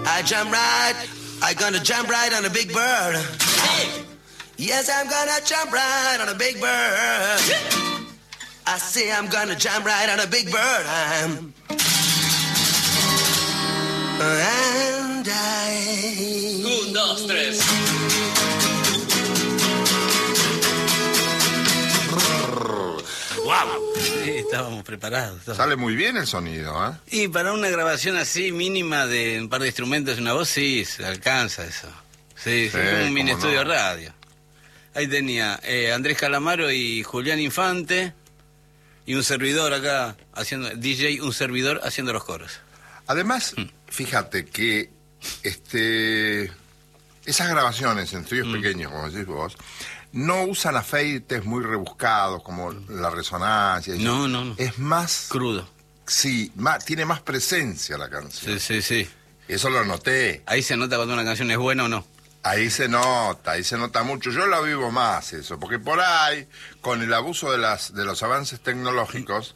I jump right, I'm gonna jump right on a big bird. Yes, I'm gonna jump right on a big bird. I say I'm gonna jump right on a big bird. And I... 1, 2, 3. ¡Wow! Sí, estábamos preparados. Sale muy bien el sonido, ¿eh? Y para una grabación así mínima de un par de instrumentos y una voz, sí, se alcanza eso. Sí, como un mini estudio radio. Ahí tenía Andrés Calamaro y Julián Infante y un servidor acá haciendo DJ, un servidor haciendo los coros. Además, fíjate que esas grabaciones en estudios pequeños, como decís vos, no usan afeites muy rebuscados como la resonancia. No. Es más crudo. Sí, tiene más presencia la canción. Sí. Eso lo noté. Ahí se nota cuando una canción es buena o no. Ahí se nota mucho. Yo lo vivo más eso, porque por ahí, con el abuso de los avances tecnológicos,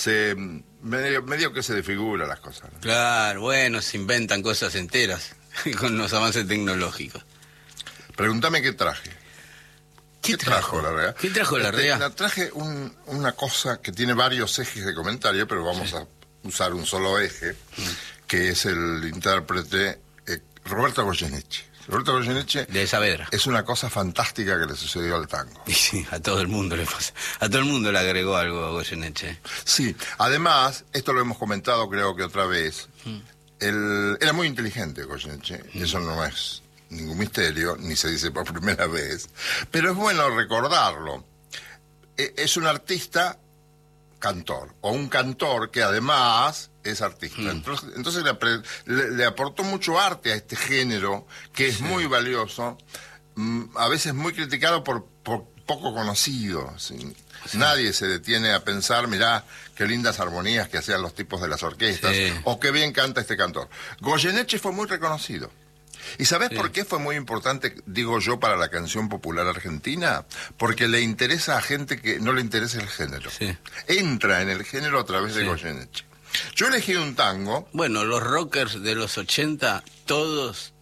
medio que se desfigura las cosas, ¿no? Claro, bueno, se inventan cosas enteras con los avances tecnológicos. Pregúntame qué traje. ¿Qué trajo la REA? ¿Qué trajo la REA? Traje una cosa que tiene varios ejes de comentario, pero vamos a usar un solo eje, que es el intérprete Roberto Goyeneche. Roberto Goyeneche de Saavedra. Es una cosa fantástica que le sucedió al tango. Y sí, a todo el mundo le pasa. A todo el mundo le agregó algo a Goyeneche. Sí, además, esto lo hemos comentado creo que otra vez, era muy inteligente Goyeneche, eso no es ningún misterio, ni se dice por primera vez, pero es bueno recordarlo. Es un artista cantor, o un cantor que además es artista. Entonces le aportó mucho arte a este género, que es muy valioso, a veces muy criticado por poco conocido. ¿Sí? Nadie se detiene a pensar, mirá, qué lindas armonías que hacían los tipos de las orquestas, o qué bien canta este cantor. Goyeneche fue muy reconocido. ¿Y sabés por qué fue muy importante, digo yo, para la canción popular argentina? Porque le interesa a gente que no le interesa el género. Entra en el género a través de Goyeneche. Yo elegí un tango. Bueno, los rockers de los 80, todos,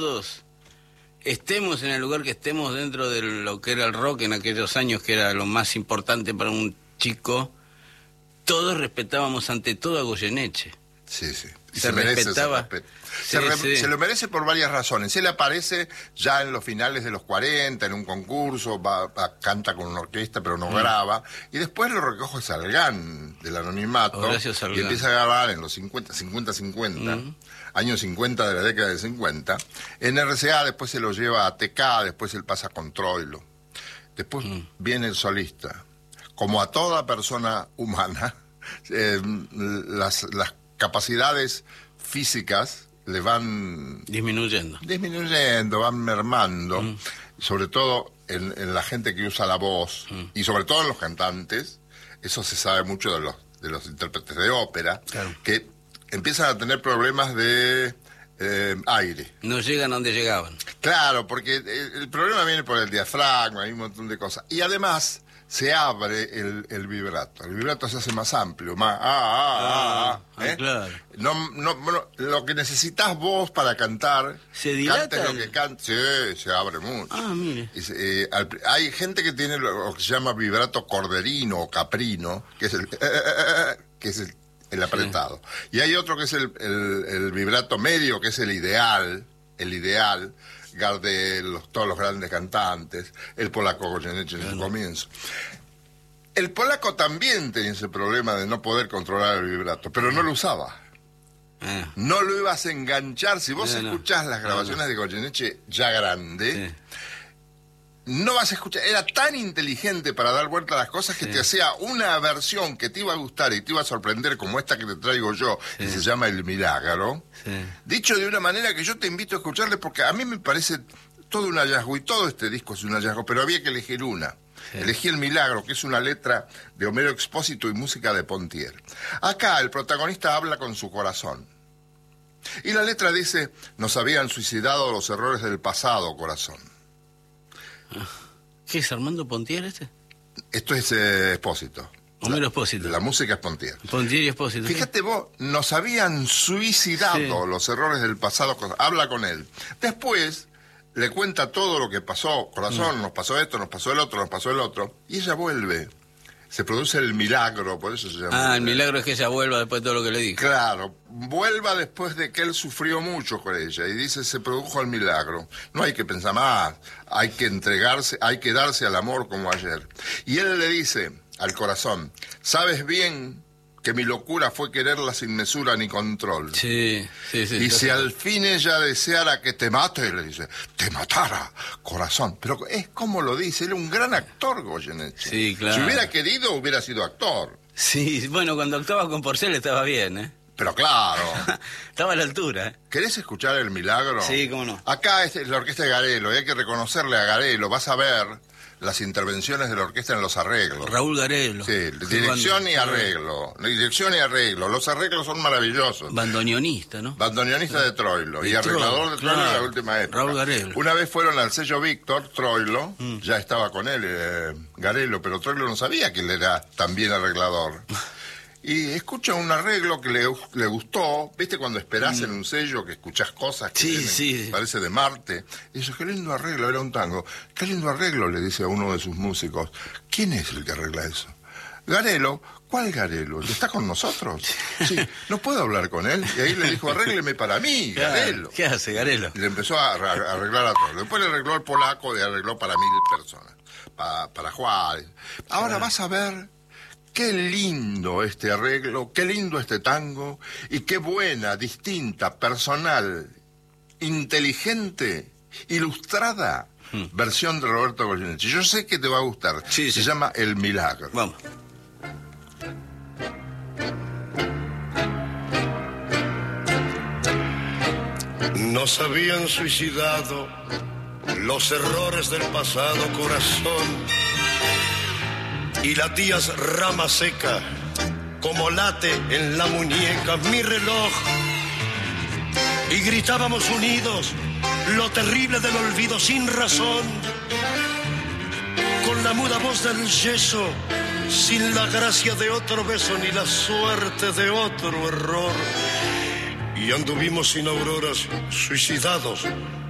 estemos en el lugar que estemos dentro de lo que era el rock en aquellos años, que era lo más importante para un chico, todos respetábamos ante todo a Goyeneche. Sí. Y se respetaba. Se lo merece por varias razones. Él aparece ya en los finales de los 40, en un concurso, canta con una orquesta, pero no graba, y después lo recoge Salgán del anonimato, y empieza a grabar en los 50, años 50 de la década del 50. En RCA después se lo lleva a TK, después él pasa con Troilo. Después viene el solista. Como a toda persona humana, las capacidades físicas le van disminuyendo, van mermando, sobre todo en la gente que usa la voz, y sobre todo en los cantantes. Eso se sabe mucho de los intérpretes de ópera, que empiezan a tener problemas de aire. No llegan a donde llegaban. Claro, porque el problema viene por el diafragma, hay un montón de cosas. Y además se abre el vibrato. El vibrato se hace más amplio, más claro. No, lo que necesitas vos para cantar, ¿se dilata? Cantes lo que cantes, sí, se abre mucho. Mire. Hay gente que tiene lo que se llama vibrato corderino o caprino, que es el apretado. Y hay otro que es el vibrato medio, que es el ideal, Gardel, todos los grandes cantantes, el polaco Goyeneche en su comienzo. El polaco también tenía ese problema de no poder controlar el vibrato, pero no lo usaba. No lo ibas a enganchar. Si vos escuchás las grabaciones de Goyeneche ya grande, no vas a escuchar. Era tan inteligente para dar vuelta a las cosas que te hacía una versión que te iba a gustar y te iba a sorprender, como esta que te traigo yo, que se llama El Milagro. Dicho de una manera que yo te invito a escucharle, porque a mí me parece todo un hallazgo, y todo este disco es un hallazgo, pero había que elegir una. Elegí El Milagro, que es una letra de Homero Expósito y música de Pontier. Acá el protagonista habla con su corazón. Y la letra dice: nos habían suicidado los errores del pasado, corazón. ¿Qué es Armando Pontier este? Esto es Expósito. Homero Espósito. La música es Pontier. Pontier y Espósito. Fíjate vos, nos habían suicidado los errores del pasado. Habla con él. Después le cuenta todo lo que pasó. Corazón, nos pasó esto, nos pasó el otro, nos pasó el otro. Y ella vuelve. Se produce el milagro, por eso se llama. El milagro es que ella vuelva después de todo lo que le dijo. Claro, vuelva después de que él sufrió mucho con ella. Y dice, se produjo el milagro. No hay que pensar más, hay que entregarse, hay que darse al amor como ayer. Y él le dice al corazón, sabes bien que mi locura fue quererla sin mesura ni control. Sí. Y si al fin ella deseara que te mate, le dice, te matara, corazón. Pero es como lo dice, él es un gran actor, Goyeneche. Sí, claro. Si hubiera querido, hubiera sido actor. Sí, bueno, cuando actuaba con Porcel estaba bien, ¿eh? Pero claro. Estaba a la altura, ¿eh? ¿Querés escuchar el milagro? Sí, cómo no. Acá es la orquesta de Garelo, y hay que reconocerle a Garelo, vas a ver las intervenciones de la orquesta en los arreglos. Raúl Garelo. Sí, dirección y arreglo. Dirección y arreglo. Los arreglos son maravillosos. Bandoneonista, ¿no? Bandoneonista de Troilo y arreglador de Troilo en la última época. Raúl Garelo. Una vez fueron al sello Víctor, Troilo, ya estaba con él Garelo, pero Troilo no sabía que él era también arreglador. Y escucha un arreglo que le gustó, ¿viste cuando esperás en un sello que escuchás cosas que parece de Marte? Y dice, qué lindo arreglo, era un tango. Qué lindo arreglo, le dice a uno de sus músicos. ¿Quién es el que arregla eso? Garelo. ¿Cuál Garelo? ¿Está con nosotros? Sí, no puedo hablar con él. Y ahí le dijo, arrégleme para mí, Garelo. ¿Qué hace Garelo? Y le empezó a arreglar a todos. Después le arregló el polaco y arregló para 1000 personas. Para Juárez. Ahora vas a ver... Qué lindo este arreglo, qué lindo este tango, y qué buena, distinta, personal, inteligente, ilustrada versión de Roberto Goyeneche. Yo sé que te va a gustar. Se llama El Milagro. Vamos. Nos habían suicidado los errores del pasado, corazón. Y latías rama seca, como late en la muñeca mi reloj. Y gritábamos unidos lo terrible del olvido sin razón, con la muda voz del yeso, sin la gracia de otro beso ni la suerte de otro error. Y anduvimos sin auroras, suicidados